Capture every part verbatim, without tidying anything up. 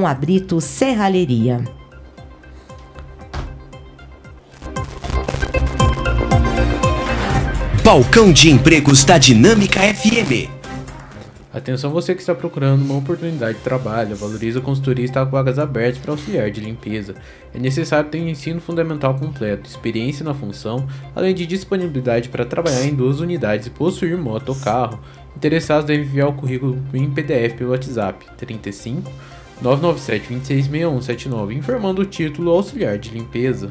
com a Brito Serralheria. Balcão de Empregos da Dinâmica F M. Atenção você que está procurando uma oportunidade de trabalho, a Valoriza Consultoria está com vagas abertas para auxiliar de limpeza. É necessário ter um ensino fundamental completo, experiência na função, além de disponibilidade para trabalhar em duas unidades e possuir moto ou carro. Interessados devem enviar o currículo em P D F pelo WhatsApp trinta e cinco, nove nove sete, vinte e seis, sessenta e um setenta e nove, informando o título auxiliar de limpeza.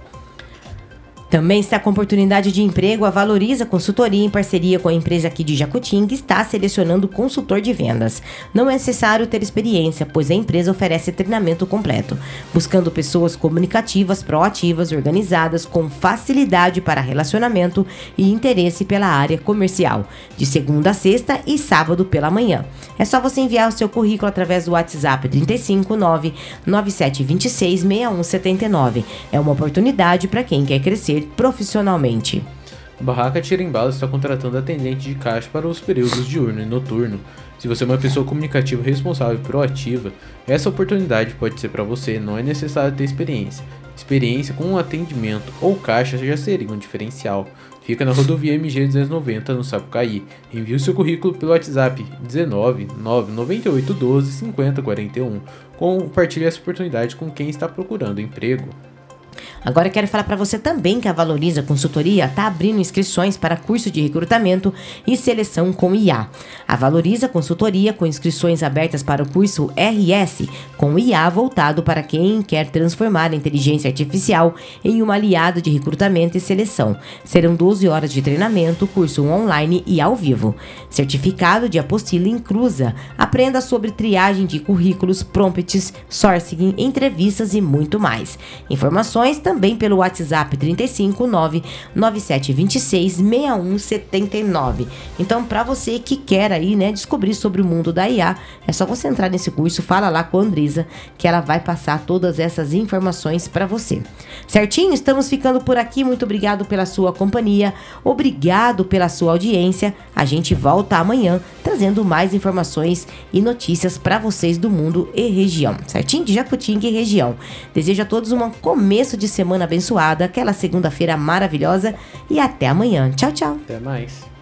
Também está com oportunidade de emprego, a Valoriza Consultoria, em parceria com a empresa aqui de Jacutinga, está selecionando consultor de vendas. Não é necessário ter experiência, pois a empresa oferece treinamento completo, buscando pessoas comunicativas, proativas, organizadas, com facilidade para relacionamento e interesse pela área comercial, de segunda a sexta e sábado pela manhã. É só você enviar o seu currículo através do WhatsApp trinta e cinco, nove nove sete, vinte e seis, sessenta e um setenta e nove. É uma oportunidade para quem quer crescer profissionalmente. Barraca Tirimbala está contratando atendente de caixa para os períodos diurno e noturno. Se você é uma pessoa comunicativa, responsável e proativa, essa oportunidade pode ser para você. Não é necessário ter experiência. Experiência com um atendimento ou caixa já seria um diferencial. Fica na rodovia M G duzentos e noventa, no Sapucaí. Envie o seu currículo pelo WhatsApp dezenove, nove nove oito, doze, cinquenta, quarenta e um. Compartilhe essa oportunidade com quem está procurando emprego. Agora eu quero falar para você também que a Valoriza Consultoria está abrindo inscrições para curso de recrutamento e seleção com I A. A Valoriza Consultoria, com inscrições abertas para o curso R S, com I A voltado para quem quer transformar a inteligência artificial em um aliado de recrutamento e seleção. Serão doze horas de treinamento, curso online e ao vivo. Certificado de apostila inclusa. Aprenda sobre triagem de currículos, prompts, sourcing, entrevistas e muito mais. Informações também pelo WhatsApp trinta e cinco, nove nove sete, vinte e seis, sessenta e um setenta e nove. Então, para você que quer aí, né, descobrir sobre o mundo da I A, é só você entrar nesse curso, fala lá com a Andresa, que ela vai passar todas essas informações para você. Certinho? Estamos ficando por aqui. Muito obrigado pela sua companhia, obrigado pela sua audiência. A gente volta amanhã trazendo mais informações e notícias para vocês do mundo e região. Certinho? De Jacutinga e região. Desejo a todos um começo de semana abençoada, aquela segunda-feira maravilhosa e até amanhã. Tchau, tchau. Até mais.